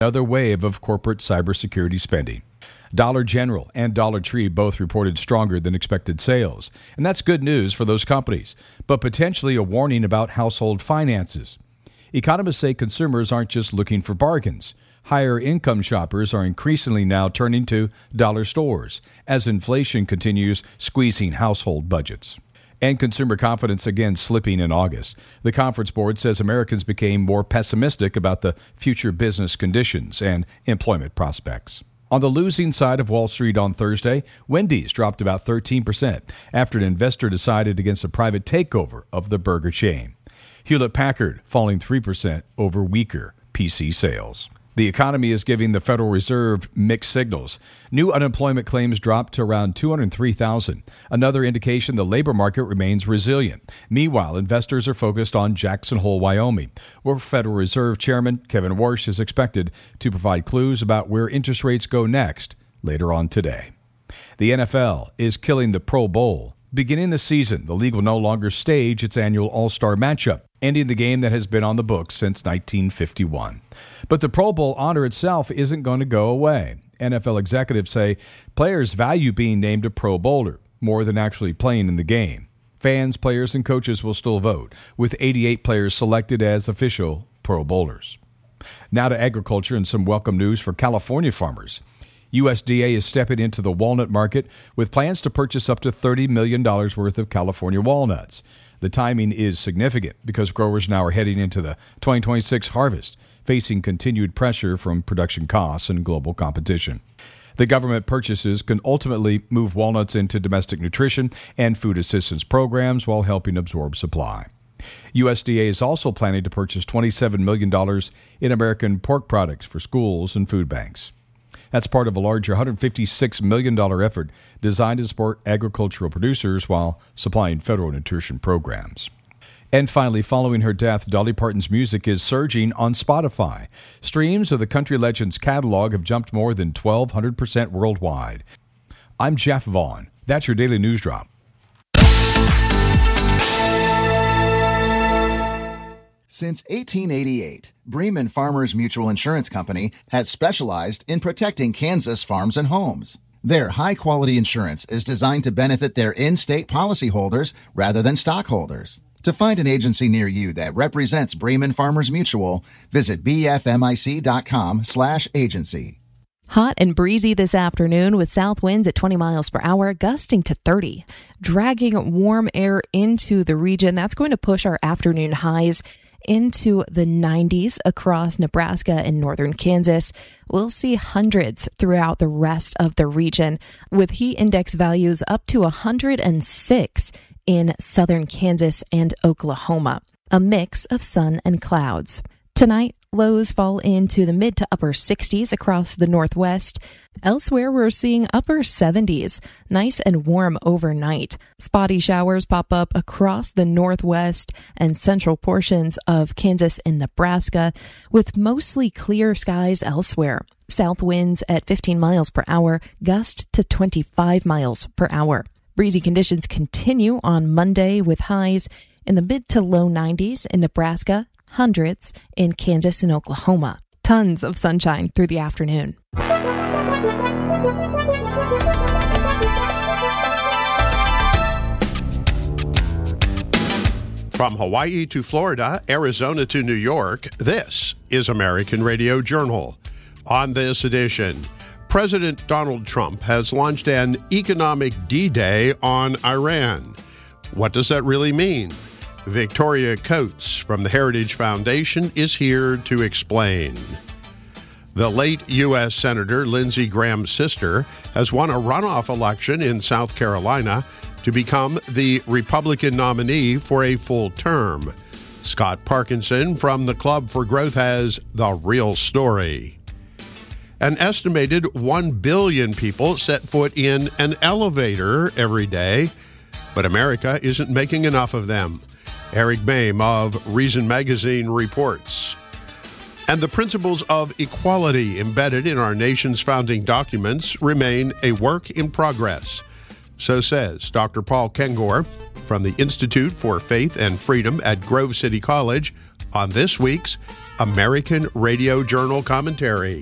Another wave of corporate cybersecurity spending. Dollar General and Dollar Tree both reported stronger than expected sales, and that's good news for those companies, but potentially a warning about household finances. Economists say consumers aren't just looking for bargains. Higher income shoppers are increasingly now turning to dollar stores as inflation continues squeezing household budgets. And consumer confidence again slipping in August. The Conference Board says Americans became more pessimistic about the future business conditions and employment prospects. On the losing side of Wall Street on Thursday, Wendy's dropped about 13% after an investor decided against a private takeover of the burger chain. Hewlett-Packard falling 3% over weaker PC sales. The economy is giving the Federal Reserve mixed signals. New unemployment claims dropped to around 203,000, another indication the labor market remains resilient. Meanwhile, investors are focused on Jackson Hole, Wyoming, where Federal Reserve Chairman Kevin Warsh is expected to provide clues about where interest rates go next later on today. The NFL is killing the Pro Bowl. Beginning the season, the league will no longer stage its annual All-Star matchup, ending the game that has been on the books since 1951. But the Pro Bowl honor itself isn't going to go away. NFL executives say players value being named a Pro Bowler more than actually playing in the game. Fans, players, and coaches will still vote, with 88 players selected as official Pro Bowlers. Now to agriculture and some welcome news for California farmers. USDA is stepping into the walnut market with plans to purchase up to $30 million worth of California walnuts. The timing is significant because growers now are heading into the 2026 harvest, facing continued pressure from production costs and global competition. The government purchases can ultimately move walnuts into domestic nutrition and food assistance programs while helping absorb supply. USDA is also planning to purchase $27 million in American pork products for schools and food banks. That's part of a larger $156 million effort designed to support agricultural producers while supplying federal nutrition programs. And finally, following her death, Dolly Parton's music is surging on Spotify. Streams of the country legend's catalog have jumped more than 1,200% worldwide. I'm Jeff Vaughn. That's your Daily News Drop. Since 1888, Bremen Farmers Mutual Insurance Company has specialized in protecting Kansas farms and homes. Their high-quality insurance is designed to benefit their in-state policyholders rather than stockholders. To find an agency near you that represents Bremen Farmers Mutual, visit bfmic.com/agency. Hot and breezy this afternoon with south winds at 20 miles per hour, gusting to 30. Dragging warm air into the region, that's going to push our afternoon highs into the 90s across Nebraska and northern Kansas. We'll see hundreds throughout the rest of the region, with heat index values up to 106 in southern Kansas and Oklahoma. A mix of sun and clouds. Tonight, lows fall into the mid to upper 60s across the northwest. Elsewhere, we're seeing upper 70s, nice and warm overnight. Spotty showers pop up across the northwest and central portions of Kansas and Nebraska, with mostly clear skies elsewhere. South winds at 15 miles per hour, gust to 25 miles per hour. Breezy conditions continue on Monday with highs in the mid to low 90s in Nebraska, hundreds in Kansas and Oklahoma. Tons of sunshine through the afternoon. From Hawaii to Florida, Arizona to New York, this is American Radio Journal. On this edition, President Donald Trump has launched an economic D-Day on Iran. What does that really mean? Victoria Coates from the Heritage Foundation is here to explain. The late U.S. Senator Lindsey Graham's sister has won a runoff election in South Carolina to become the Republican nominee for a full term. Scott Parkinson from the Club for Growth has the real story. An estimated 1 billion people set foot in an elevator every day, but America isn't making enough of them. Eric Boehm of Reason Magazine reports. And the principles of equality embedded in our nation's founding documents remain a work in progress. So says Dr. Paul Kengor from the Institute for Faith and Freedom at Grove City College on this week's American Radio Journal commentary.